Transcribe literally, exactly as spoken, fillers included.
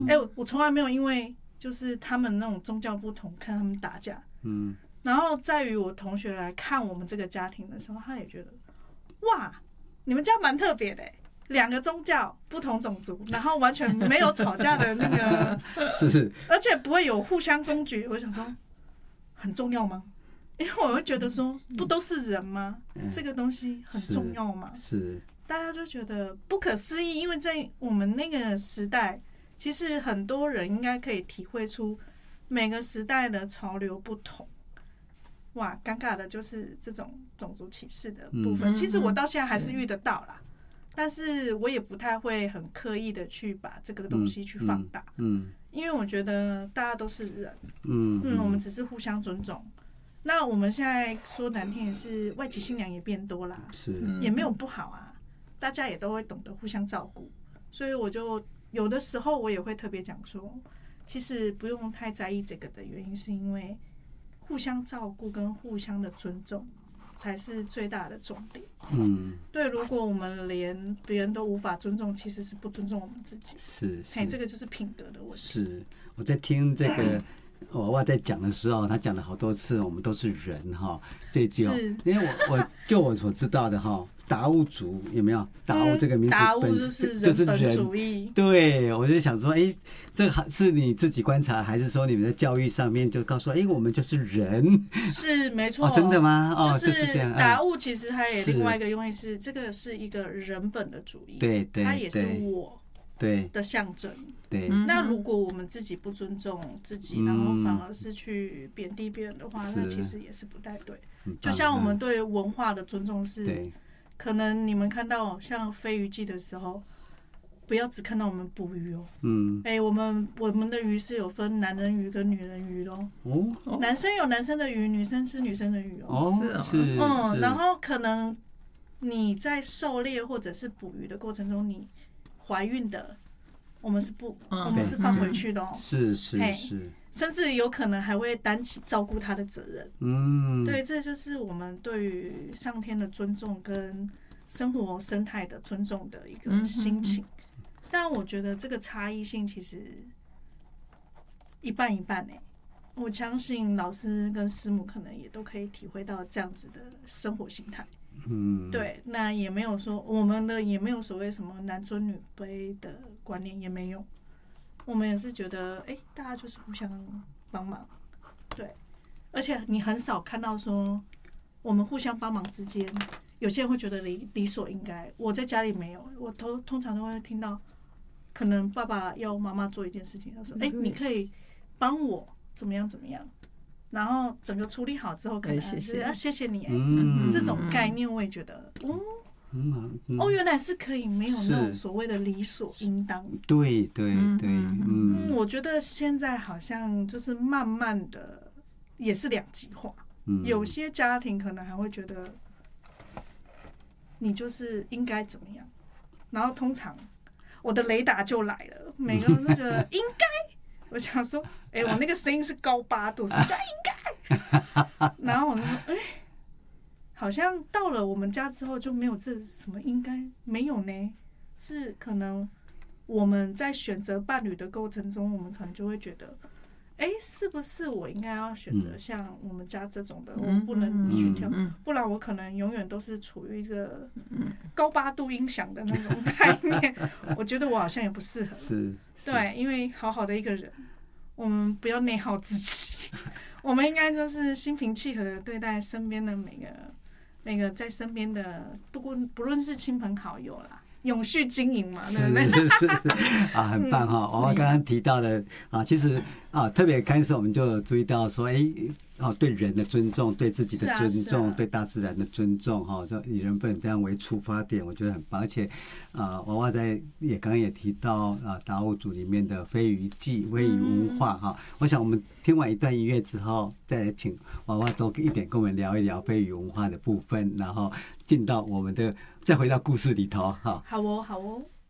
哎、欸，我从来没有因为就是他们那种宗教不同看他们打架，嗯，然后在于我同学来看我们这个家庭的时候，他也觉得哇，你们家蛮特别的、欸。两个宗教不同种族，然后完全没有吵架的那个， 是， 而且不会有互相攻击。我想说，很重要吗？因为我会觉得说，不都是人吗？嗯、这个东西很重要吗？ 是，是大家就觉得不可思议，因为在我们那个时代，其实很多人应该可以体会出每个时代的潮流不同。哇，尴尬的就是这种种族歧视的部分，嗯、其实我到现在还是遇得到啦。但是我也不太会很刻意的去把这个东西去放大，嗯，嗯因为我觉得大家都是人，嗯嗯，我们只是互相尊重。那我们现在说难听也是外籍新娘也变多啦， 是， 也没有不好啊，大家也都会懂得互相照顾，所以我就有的时候我也会特别讲说，其实不用太在意这个的原因，是因为互相照顾跟互相的尊重。才是最大的重点。嗯，对，如果我们连别人都无法尊重，其实是不尊重我们自己。 是， 是，这个就是品格的问题。 是，我在听这个娃娃在讲的时候，他讲了好多次，我们都是人哈，这一句哦，因为我我就我所知道的哈，达悟族有没有？达悟这个名字本身就是人主义。 对，我就想说，哎，这个是你自己观察，还是说你们在教育上面就告诉，哎，我们就是人？ 是没错。 哦，真的吗？哦， 就是这样。 达悟其实它也另外一个用意是，这个是一个人本的主义， 对对， 它也是我对的象征。 对， 那如果我们自己不尊重自己，然后反而是去贬低别人的话，那其实也是不太对。就像我们对文化的尊重是，可能你们看到像飞鱼季的时候，不要只看到我们捕鱼哦。嗯，哎，我们我们的鱼是有分男人鱼跟女人鱼咯。哦，男生有男生的鱼，女生吃女生的鱼哦。 哦，是， 嗯，然后可能你在狩猎或者是捕鱼的过程中，你怀孕的。我们是不，我们是放回去的哦。 是是是， 甚至有可能还会担起照顾他的责任。嗯，对，这就是我们对于上天的尊重跟生活生态的尊重的一个心情。但我觉得这个差异性其实一半一半诶。我相信老师跟师母可能也都可以体会到这样子的生活形态。嗯，对，那也没有说我们的也没有所谓什么男尊女卑的观念，也没有。我们也是觉得，哎、欸，大家就是互相帮忙，对。而且你很少看到说我们互相帮忙之间，有些人会觉得理理所应该。我在家里没有，我都通常都会听到，可能爸爸要妈妈做一件事情，他说，哎、欸，你可以帮我怎么样怎么样。然后整个处理好之后，可能是、欸、谢谢啊，谢谢你、欸嗯。这种概念我也觉得，哦，嗯嗯、哦，原来是可以没有那种所谓的理所应当。 对对对，嗯, 嗯，我觉得现在好像就是慢慢的也是两极化、嗯。有些家庭可能还会觉得你就是应该怎么样，然后通常我的雷达就来了，每个人都觉得应该。我想说，哎、欸，我那个声音是高八度，是应该。然后我就说，哎、欸，好像到了我们家之后就没有这什么应该没有呢，是可能我们在选择伴侣的过程中，我们可能就会觉得，哎、欸，是不是我应该要选择像我们家这种的，嗯、我不能去挑、嗯，不然我可能永远都是处于一个高八度音响的那种概念。我觉得我好像也不适合。 是。 对，因为好好的一个人，我们不要内耗自己，我们应该就是心平气和的对待身边的每个每个在身边的，不论不论是亲朋好友啦，永续经营嘛，对不对？ 是是啊，很棒哈！娃娃刚刚提到的啊，其实啊，特别开始我们就注意到说，哎。哦，对人的尊重，对自己的尊重，啊啊、对大自然的尊重，哈、哦，以人本这样为出发点，我觉得很棒。而且，啊、呃，娃娃在也刚刚也提到啊，达悟族里面的飞鱼祭、飞鱼文化，哈、嗯。我想我们听完一段音乐之后，再来请娃娃多一点跟我们聊一聊飞鱼文化的部分，然后进到我们的，再回到故事里头，哈。 好哦，好哦。